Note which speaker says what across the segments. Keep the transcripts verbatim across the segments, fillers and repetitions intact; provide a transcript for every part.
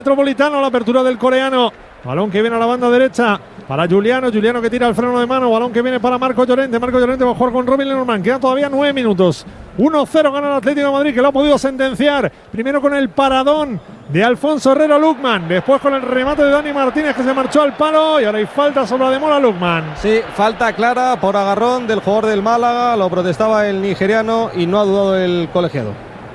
Speaker 1: Metropolitano, la apertura del coreano, balón que viene a la banda derecha para Giuliano, Giuliano que tira el freno de mano, balón que viene para Marco Llorente, Marco Llorente va a jugar con Robin Lenormand, quedan todavía nueve minutos, uno cero gana el Atlético de Madrid, que lo ha podido sentenciar, primero con el paradón de Alfonso Herrero Lukman, después con el remate de Dani Martínez que se marchó al palo y ahora hay falta sobre la de Mola Lukman.
Speaker 2: Sí, falta clara por agarrón del jugador del Málaga, lo protestaba el nigeriano y no ha dudado el colegiado.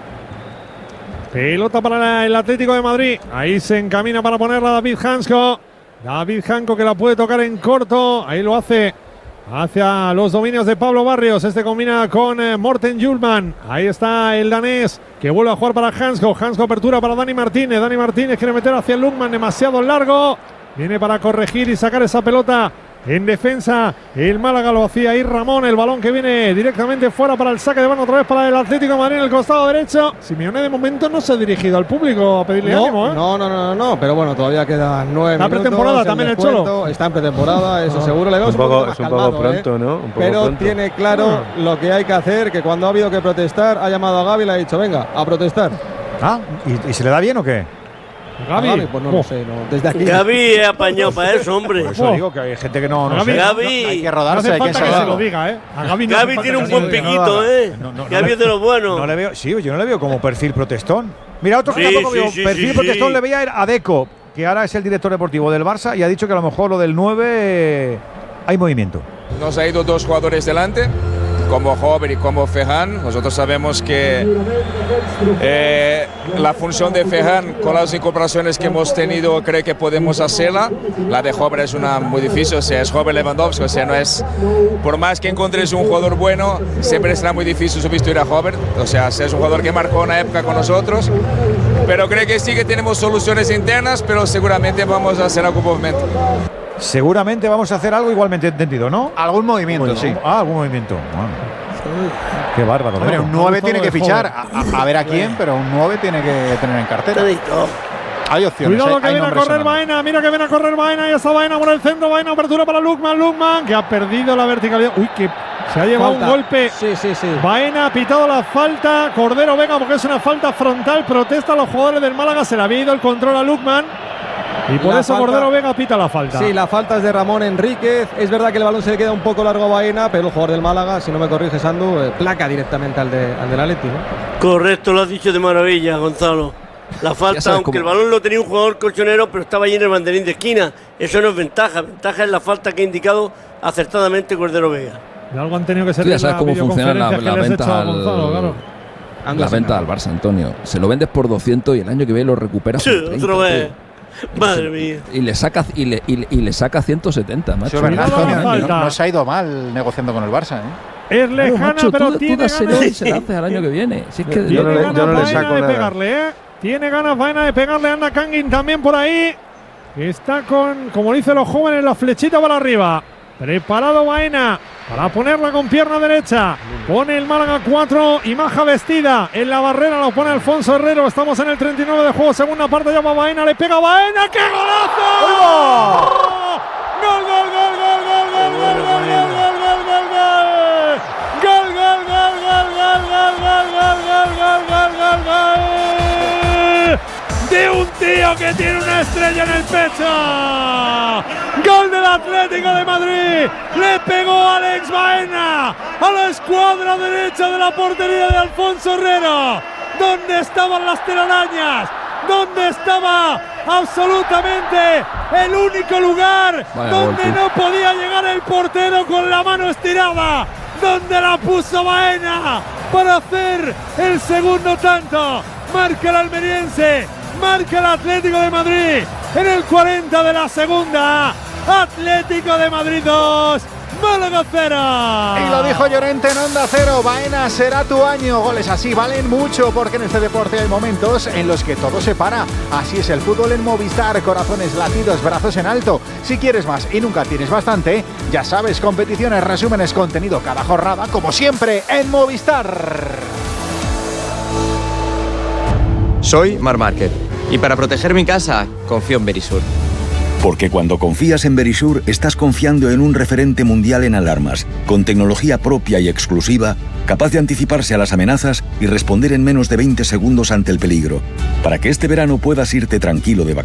Speaker 1: Pelota para el Atlético de Madrid. Ahí se encamina para ponerla David Hansko. David Hansko que la puede tocar en corto. Ahí lo hace hacia los dominios de Pablo Barrios. Este combina con eh, Morten Hjulman. Ahí está el danés que vuelve a jugar para Hansko. Hansko apertura para Dani Martínez. Dani Martínez quiere meter hacia Lukman. Demasiado largo. Viene para corregir y sacar esa pelota. En defensa, el Málaga lo hacía ahí Ramón, el balón que viene directamente fuera para el saque de mano otra vez para el Atlético de Madrid en el costado derecho. Simeone de momento no se ha dirigido al público a pedirle
Speaker 2: no,
Speaker 1: ánimo, ¿eh?
Speaker 2: No, no, no, no, pero bueno, todavía quedan nueve
Speaker 1: Está
Speaker 2: minutos.
Speaker 1: pretemporada también el Cholo.
Speaker 2: Está en pretemporada, eso no. seguro. Le vemos
Speaker 3: un poco,
Speaker 2: un
Speaker 3: es un
Speaker 2: calmado,
Speaker 3: poco pronto,
Speaker 2: ¿eh?
Speaker 3: ¿no? Un poco
Speaker 2: pero
Speaker 3: pronto.
Speaker 2: Tiene claro no. lo que hay que hacer, que cuando ha habido que protestar, ha llamado a Gavi y le ha dicho, venga, a protestar.
Speaker 4: Ah, ¿y, y se le da bien o qué?
Speaker 1: Gavi,
Speaker 2: Gavi, pues no lo oh. sé, no. Desde aquí.
Speaker 5: Gavi es apañado para eso, hombre.
Speaker 4: Por eso oh. digo que hay gente que no, no
Speaker 1: Gavi,
Speaker 4: sé.
Speaker 5: Gavi,
Speaker 4: no, hay que rodarse,
Speaker 1: no
Speaker 4: hay que
Speaker 1: falta que se lo diga, ¿eh? A Gavi, no
Speaker 5: Gavi tiene un buen piquito, ¿eh? No, no, Gavi es de los buenos.
Speaker 4: No le veo, sí, yo no le veo como perfil protestón. Mira, otro que
Speaker 5: sí,
Speaker 4: tampoco
Speaker 5: sí,
Speaker 4: veo
Speaker 5: sí,
Speaker 4: perfil
Speaker 5: sí,
Speaker 4: protestón
Speaker 5: sí.
Speaker 4: le veía a Deco, que ahora es el director deportivo del Barça y ha dicho que a lo mejor lo del nueve eh, hay movimiento.
Speaker 6: Nos ha ido dos jugadores delante, como Hover y como Fehan. Nosotros sabemos que eh, la función de Fehan con las incorporaciones que hemos tenido creo que podemos hacerla. La de Hover es una muy difícil, o sea, es Hover Lewandowski, o sea, no es, por más que encontres un jugador bueno, siempre será muy difícil sustituir a Hover, o sea, es un jugador que marcó una época con nosotros, pero creo que sí que tenemos soluciones internas, pero seguramente vamos a hacer algún movimiento.
Speaker 4: Seguramente vamos a hacer algo igualmente entendido, ¿no?
Speaker 7: Algún movimiento,
Speaker 4: bueno,
Speaker 7: sí.
Speaker 4: Ah, algún movimiento. Bueno. Qué bárbaro.
Speaker 7: Hombre, un nueve tiene que fichar, a, a, a ver a quién, pero un nueve tiene que tener en cartera. Hay opciones.
Speaker 1: Cuidado
Speaker 7: hay,
Speaker 1: que
Speaker 7: hay
Speaker 1: viene a correr Baena, mira que viene a correr Baena, y está Baena por el centro, Baena apertura para Lukman, Lukman que ha perdido la verticalidad. Uy, que se ha llevado falta. un golpe.
Speaker 2: Sí, sí, sí.
Speaker 1: Baena ha pitado la falta, Cordero Vega porque es una falta frontal, protesta a los jugadores del Málaga, se le había ido el control a Lukman. Y por
Speaker 2: la
Speaker 1: eso
Speaker 2: falta,
Speaker 1: Cordero Vega pita la falta.
Speaker 2: Sí, la falta es de Ramón Enríquez. Es verdad que el balón se le queda un poco largo a Baena, pero el jugador del Málaga, si no me corriges, Andu, eh, placa directamente al, de, al del Atleti, ¿no?
Speaker 5: Correcto, lo has dicho de maravilla, Gonzalo. La falta, aunque cómo. el balón lo tenía un jugador colchonero, pero estaba allí en el banderín de esquina. Eso no es ventaja. Ventaja es la falta que ha indicado acertadamente Cordero Vega.
Speaker 1: De algo han tenido que ser.
Speaker 8: Tú ya sabes cómo funciona la, la venta al...
Speaker 1: Gonzalo, claro.
Speaker 8: La venta al Barça, Antonio. Se lo vendes por doscientos y el año que viene lo recuperas por treinta.
Speaker 5: Otro vez. Madre mía.
Speaker 8: Y le saca y le, y le, y le saca ciento setenta, macho.
Speaker 7: Sí, verdad, Antonio, no, no, no se ha ido mal negociando con el Barça, ¿eh?
Speaker 1: Es lejana,
Speaker 8: no, macho,
Speaker 1: pero
Speaker 8: tú,
Speaker 1: tiene
Speaker 8: tú ganas
Speaker 1: y
Speaker 8: se la hace al año que viene. Si es que
Speaker 1: tiene
Speaker 3: yo
Speaker 1: ganas
Speaker 3: no le, yo no le
Speaker 1: de
Speaker 3: saco nada.
Speaker 1: pegarle, ¿eh? Tiene ganas Baena de pegarle a Anda Kangin también por ahí. Está con, como dicen los jóvenes, la flechita para arriba. Preparado Baena para ponerla con pierna derecha. Pone el Málaga cuatro y Maja vestida. En la barrera lo pone Alfonso Herrero. Estamos en el treinta y nueve de juego. Segunda parte, llama Baena. Le pega Baena. ¡Qué golazo! ¡Oh! ¡Gol, gol, gol, gol, gol, gol, gol, gol, gol, gol, gol, gol, gol! ¡Gol, gol, gol, gol, gol, gol, gol, gol, gol, gol, gol, gol! De un tío que tiene una estrella en el pecho. Gol del Atlético de Madrid. Le pegó Alex Baena a la escuadra derecha de la portería de Alfonso Herrero. ¿Dónde estaban las telarañas? ¿Dónde estaba absolutamente el único lugar Vaya donde golpe. no podía llegar el portero con la mano estirada? ¿Dónde la puso Baena para hacer el segundo tanto? Marca el almeriense. Marca el Atlético de Madrid en el cuarenta de la segunda. Atlético de Madrid dos, Málaga cero.
Speaker 7: Y lo dijo Llorente en Onda Cero. Baena, será tu año. Goles así valen mucho porque en este deporte hay momentos en los que todo se para. Así es el fútbol en Movistar. Corazones latidos, brazos en alto. Si quieres más y nunca tienes bastante, ya sabes, competiciones, resúmenes, contenido cada jornada, como siempre en Movistar.
Speaker 9: Soy Marc Márquez y para proteger mi casa confío en Verisur.
Speaker 3: Porque cuando confías en Verisure, estás confiando en un referente mundial en alarmas, con tecnología propia y exclusiva, capaz de anticiparse a las amenazas y responder en menos de veinte segundos ante el peligro, para que este verano puedas irte tranquilo de vacaciones.